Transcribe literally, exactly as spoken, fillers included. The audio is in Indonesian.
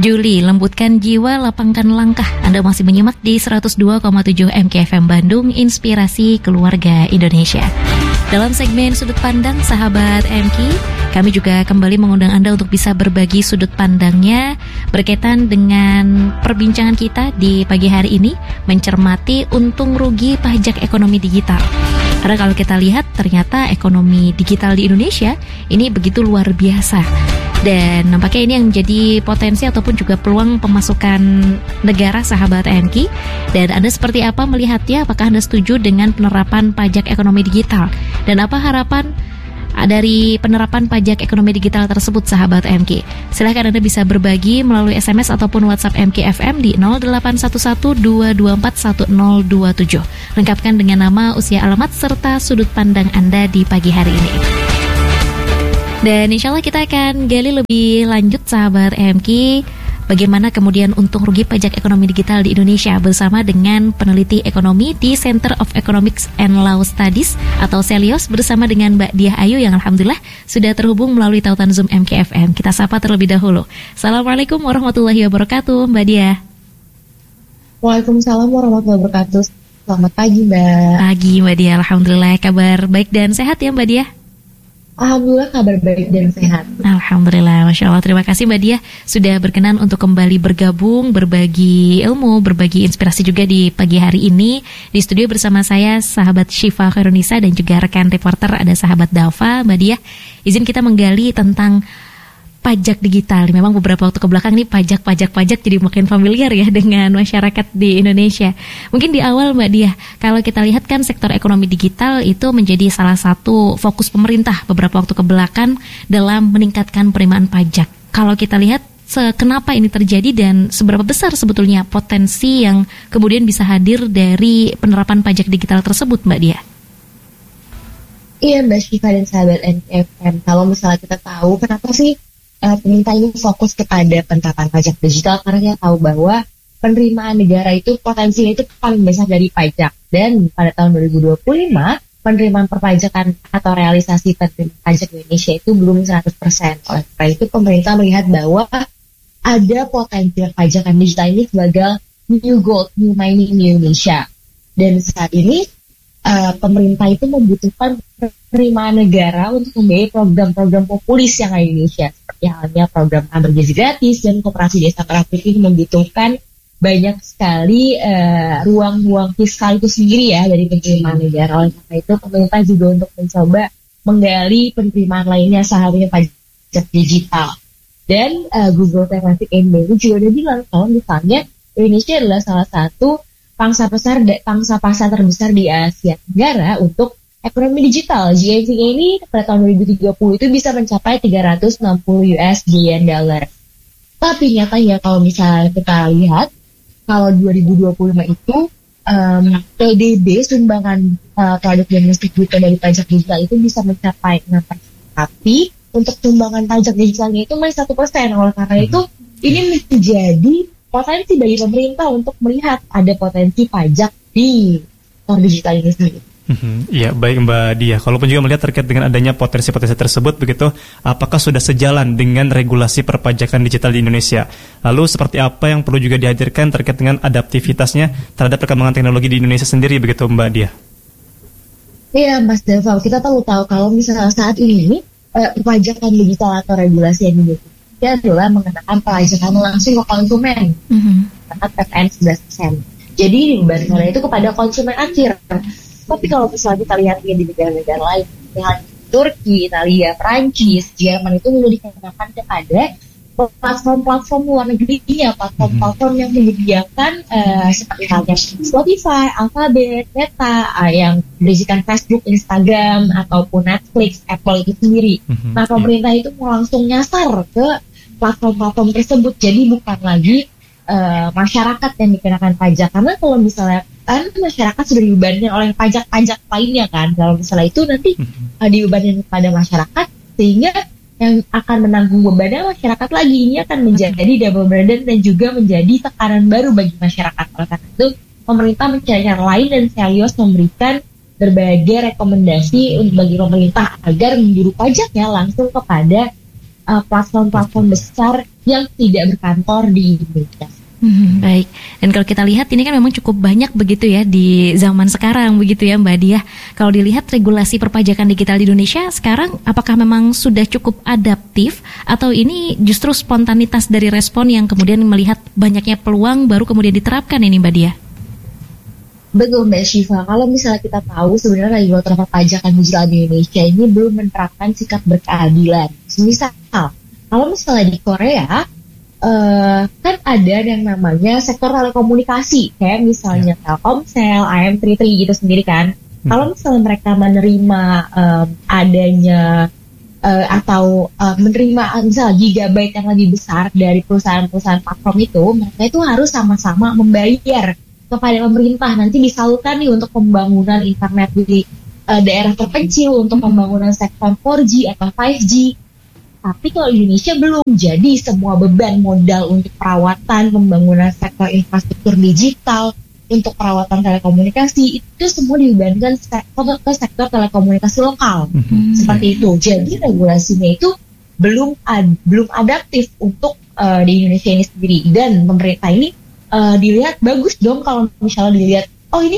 Juli, lembutkan jiwa, lapangkan langkah. Anda masih menyimak di seratus dua koma tujuh M K F M Bandung, Inspirasi Keluarga Indonesia. Dalam segmen Sudut Pandang Sahabat M K, kami juga kembali mengundang Anda untuk bisa berbagi sudut pandangnya berkaitan dengan perbincangan kita di pagi hari ini, mencermati untung rugi pajak ekonomi digital. Karena kalau kita lihat ternyata ekonomi digital di Indonesia ini begitu luar biasa. Dan nampaknya ini yang menjadi potensi ataupun juga peluang pemasukan negara sahabat M K. Dan Anda seperti apa melihatnya? Apakah Anda setuju dengan penerapan pajak ekonomi digital? Dan apa harapan dari penerapan pajak ekonomi digital tersebut sahabat M K? Silahkan Anda bisa berbagi melalui S M S ataupun WhatsApp M K F M di nol delapan satu satu dua dua empat satu nol dua tujuh. Lengkapkan dengan nama, usia, alamat, serta sudut pandang Anda di pagi hari ini. Dan insya Allah kita akan gali lebih lanjut sahabat M K, bagaimana kemudian untung rugi pajak ekonomi digital di Indonesia bersama dengan peneliti ekonomi di Center of Economics and Law Studies atau Celios bersama dengan Mbak Diah Ayu yang alhamdulillah sudah terhubung melalui tautan Zoom M K F M. Kita sapa terlebih dahulu. Assalamualaikum warahmatullahi wabarakatuh, Mbak Diah. Waalaikumsalam warahmatullahi wabarakatuh. Selamat pagi, Mbak. Pagi, Mbak Diah. Alhamdulillah kabar baik dan sehat ya, Mbak Diah. Alhamdulillah kabar baik dan sehat. Alhamdulillah, Masya Allah. Terima kasih Mbak Diah sudah berkenan untuk kembali bergabung, berbagi ilmu, berbagi inspirasi juga di pagi hari ini. Di studio bersama saya sahabat Syifa Khairunisa dan juga rekan reporter ada sahabat Dava. Mbak Diah, izin kita menggali tentang pajak digital. Memang beberapa waktu kebelakang nih pajak-pajak-pajak jadi makin familiar ya dengan masyarakat di Indonesia. Mungkin di awal Mbak Diah, kalau kita lihat kan sektor ekonomi digital itu menjadi salah satu fokus pemerintah beberapa waktu kebelakang dalam meningkatkan penerimaan pajak. Kalau kita lihat kenapa ini terjadi dan seberapa besar sebetulnya potensi yang kemudian bisa hadir dari penerapan pajak digital tersebut, Mbak Diah? Iya Mbak Syifa dan sahabat M K F M, kalau misalnya kita tahu kenapa sih Uh, pemerintah ini fokus kepada penerapan pajak digital, karena kita tahu bahwa penerimaan negara itu potensinya itu paling besar dari pajak. Dan pada tahun dua ribu dua puluh lima penerimaan perpajakan atau realisasi penerimaan pajak Indonesia itu belum seratus persen. Oleh karena itu pemerintah melihat bahwa ada potensi perpajakan digital ini sebagai new gold, new money in Indonesia. Dan saat ini uh, pemerintah itu membutuhkan penerimaan negara untuk membiayai program-program populis yang ada di Indonesia. Ya, halnya program Amar Gizi Gratis dan Koperasi Desa Kreatif ini membutuhkan banyak sekali uh, ruang-ruang fiskal itu sendiri ya dari penerimaan negara. Oleh karena itu pemerintah juga untuk mencoba menggali penerimaan lainnya seharusnya pajak digital. Dan uh, Google Traffic Index juga udah bilang kalau misalnya Indonesia adalah salah satu pangsa pasar pangsa pasar terbesar di Asia Tenggara untuk ekonomi digital. G D P ini pada tahun dua ribu tiga puluh itu bisa mencapai tiga ratus enam puluh U S billion dollar. Tapi nyatanya kalau misalnya kita lihat, kalau dua ribu dua puluh lima itu um, P D B sumbangan uh, produk domestik bruto dari pajak digital itu bisa mencapai enam persen. Tapi untuk sumbangan pajak digitalnya itu masih satu persen. Oleh karena itu ini menjadi potensi bagi pemerintah untuk melihat ada potensi pajak di sektor digital ini sendiri. Ya, baik Mbak Diah. Kalaupun juga melihat terkait dengan adanya potensi-potensi tersebut, begitu, apakah sudah sejalan dengan regulasi perpajakan digital di Indonesia? Lalu seperti apa yang perlu juga dihadirkan terkait dengan adaptivitasnya terhadap perkembangan teknologi di Indonesia sendiri, begitu Mbak Diah? Iya Mas Dava, kita perlu tahu kalau misalnya saat ini eh, perpajakan digital atau regulasi yang dimiliki adalah mengenakan perpajakan langsung ke konsumen, mm-hmm. P P N sebelas persen. Jadi dibebankan itu kepada konsumen akhir. Tapi kalau misalnya kita lihat di negara-negara lain, misalnya Turki, Italia, Prancis, Jerman itu mulai dikenakan kepada platform-platform luar negerinya, platform-platform yang menyediakan uh, seperti halnya Spotify, Alphabet, Meta, uh, yang berisikan Facebook, Instagram, ataupun Netflix, Apple itu sendiri. Mm-hmm. Nah, pemerintah itu mau langsung nyasar ke platform-platform tersebut, jadi bukan lagi uh, masyarakat yang dikenakan pajak. Karena kalau misalnya kan masyarakat sudah dibebankan oleh pajak-pajak lainnya kan, kalau misalnya itu nanti uh, dibebankan kepada masyarakat, sehingga yang akan menanggung bebannya masyarakat lagi, ini akan menjadi double burden dan juga menjadi tekanan baru bagi masyarakat. Oleh karena itu pemerintah mencari cara lain dan Celios memberikan berbagai rekomendasi untuk bagi pemerintah agar memburu pajaknya langsung kepada uh, platform-platform besar yang tidak berkantor di Indonesia. Hmm, baik. Dan kalau kita lihat ini kan memang cukup banyak begitu ya di zaman sekarang begitu ya Mbak Diah. Kalau dilihat regulasi perpajakan digital di Indonesia sekarang apakah memang sudah cukup adaptif atau ini justru spontanitas dari respon yang kemudian melihat banyaknya peluang baru kemudian diterapkan ini Mbak Diah? Betul Mbak Syifa, kalau misalnya kita tahu sebenarnya regulator perpajakan digital di Indonesia ini belum menerapkan sikap berkeadilan. Misal, kalau misalnya di Korea Uh, kan ada yang namanya sektor telekomunikasi, kayak misalnya Telkomsel, I M tiga tiga gitu sendiri kan. Hmm. Kalau misalnya mereka menerima um, adanya uh, atau uh, menerima misalnya gigabyte yang lebih besar dari perusahaan-perusahaan platform itu, mereka itu harus sama-sama membayar kepada pemerintah. Nanti disalurkan nih untuk pembangunan internet di uh, daerah terpencil, untuk pembangunan sektor empat G atau lima G. Tapi kalau di Indonesia belum, jadi semua beban modal untuk perawatan, pembangunan sektor infrastruktur digital, untuk perawatan telekomunikasi, itu semua dibebankan sektor, ke sektor telekomunikasi lokal. Mm-hmm. Seperti itu. Jadi regulasinya itu belum ad, belum adaptif untuk uh, di Indonesia ini sendiri. Dan pemerintah ini uh, dilihat bagus dong kalau misalnya dilihat, oh ini